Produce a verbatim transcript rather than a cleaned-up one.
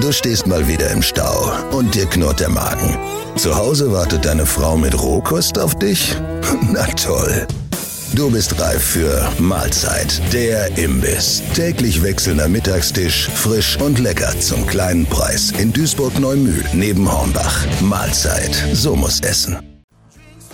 Du stehst mal wieder im Stau und dir knurrt der Magen. Zu Hause wartet deine Frau mit Rohkost auf dich? Na toll. Du bist reif für Mahlzeit, der Imbiss. Täglich wechselnder Mittagstisch, frisch und lecker zum kleinen Preis. In Duisburg-Neumühl neben Hornbach. Mahlzeit, so muss essen.